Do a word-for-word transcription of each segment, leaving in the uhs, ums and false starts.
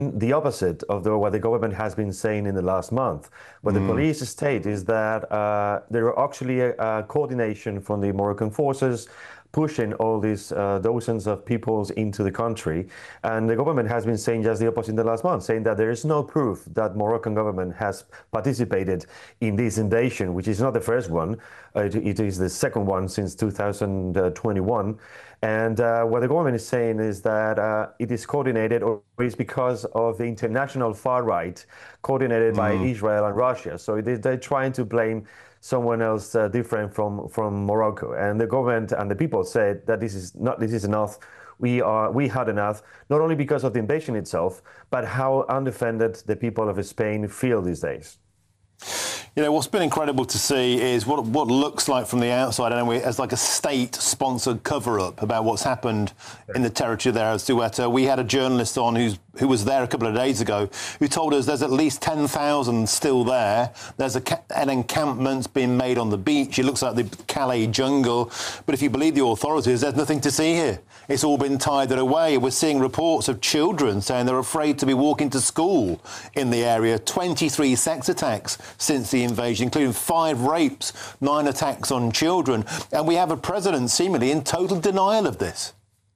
the opposite of the, what the government has been saying in the last month. What mm. the police state is that uh, there are actually a, a coordination from the Moroccan forces pushing all these uh, dozens of peoples into the country. And the government has been saying just the opposite in the last month, saying that there is no proof that Moroccan government has participated in this invasion, which is not the first one. Uh, it, it is the second one since two thousand twenty-one. And uh, what the government is saying is that uh, it is coordinated, or is because of the international far right, coordinated mm. by Israel and Russia. So it is, they're trying to blame someone else uh, different from, from Morocco. And the government and the people said that this is not, this is enough. We are, we had enough, not only because of the invasion itself, but how undefended the people of Spain feel these days. You know, what's been incredible to see is what what looks like from the outside, anyway, as like a state-sponsored cover-up about what's happened in the territory there at Ceuta. We had a journalist on who's who was there a couple of days ago who told us there's at least ten thousand still there. There's a, an encampment being made on the beach. It looks like the Calais jungle. But if you believe the authorities, there's nothing to see here. It's all been tidied away. We're seeing reports of children saying they're afraid to be walking to school in the area. twenty-three sex attacks since the invasion, including five rapes, nine attacks on children. And we have a president seemingly in total denial of this.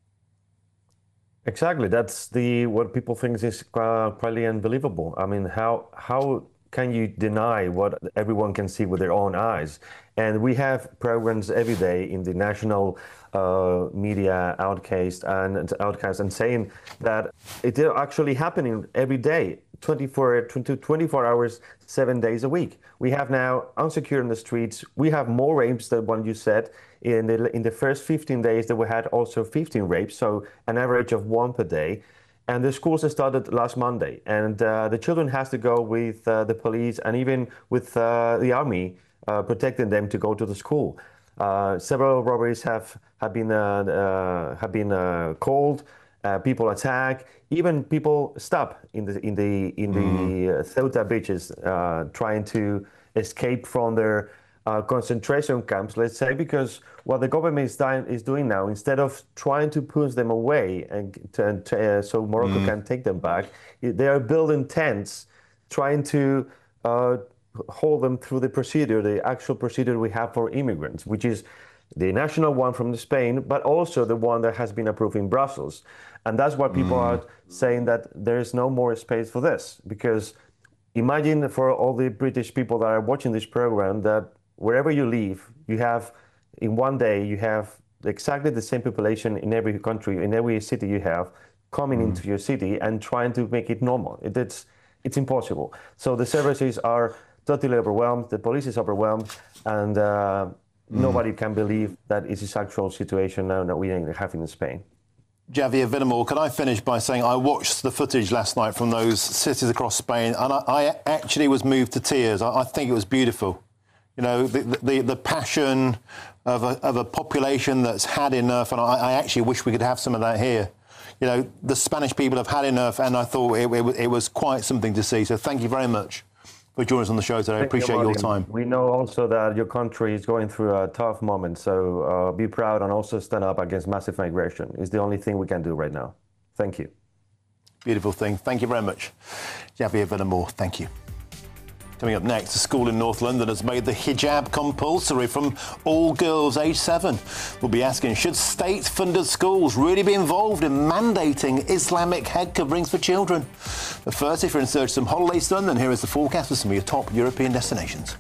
Exactly. That's the what people think is uh, probably unbelievable. I mean, how how can you deny what everyone can see with their own eyes? And we have programs every day in the national uh, media outcast and outcast and saying that it is actually happening every day, twenty-four, twenty-four hours, seven days a week. We have now unsecured in the streets. We have more rapes than what you said. In the, in the first fifteen days, that we had also fifteen rapes, so an average of one per day. And the schools have started last Monday. And uh, the children has to go with uh, the police and even with uh, the army uh, protecting them to go to the school. Uh, several robberies have, have been, uh, uh, have been uh, called. Uh, people attack. Even people stop in the, in the, in the mm. Ceuta beaches uh, trying to escape from their Uh, concentration camps, let's say, because what the government is, dying, is doing now, instead of trying to push them away and to, uh, so Morocco mm. can take them back, they are building tents, trying to uh, hold them through the procedure, the actual procedure we have for immigrants, which is the national one from Spain, but also the one that has been approved in Brussels. And that's why people mm. are saying that there is no more space for this, because imagine for all the British people that are watching this program that wherever you live, you have, in one day, you have exactly the same population in every country, in every city you have, coming mm. into your city and trying to make it normal. It, it's, it's impossible. So the services are totally overwhelmed, the police is overwhelmed, and uh, mm. nobody can believe that it's this actual situation now that we have in Spain. Javier Villamor, can I finish by saying I watched the footage last night from those cities across Spain, and I, I actually was moved to tears. I, I think it was beautiful. You know, the, the, the passion of a, of a population that's had enough, and I, I actually wish we could have some of that here. You know, the Spanish people have had enough, and I thought it, it, it was quite something to see. So thank you very much for joining us on the show today. I appreciate your time. We know also that your country is going through a tough moment, so uh, be proud and also stand up against massive migration. It's the only thing we can do right now. Thank you. Beautiful thing. Thank you very much. Javier Villamor, thank you. Coming up next, a school in North London has made the hijab compulsory from all girls aged seven. We'll be asking, should state-funded schools really be involved in mandating Islamic head coverings for children? But first, if you're in search of some holiday sun, then here is the forecast for some of your top European destinations.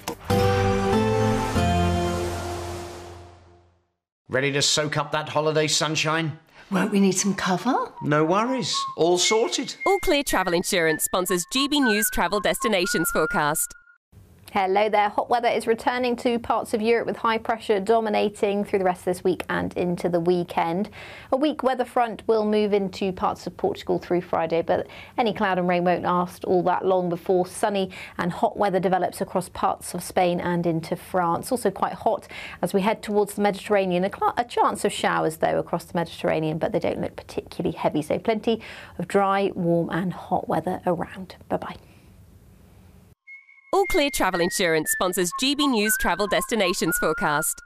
Ready to soak up that holiday sunshine? Won't we need some cover? No worries. All sorted. All Clear Travel Insurance sponsors G B News Travel Destinations Forecast. Hello there. Hot weather is returning to parts of Europe with high pressure dominating through the rest of this week and into the weekend. A weak weather front will move into parts of Portugal through Friday, but any cloud and rain won't last all that long before sunny and hot weather develops across parts of Spain and into France. Also quite hot as we head towards the Mediterranean. A, a chance of showers, though, across the Mediterranean, but they don't look particularly heavy. So plenty of dry, warm and hot weather around. Bye-bye. All Clear Travel Insurance sponsors G B News Travel Destinations Forecast.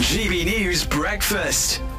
G B News Breakfast.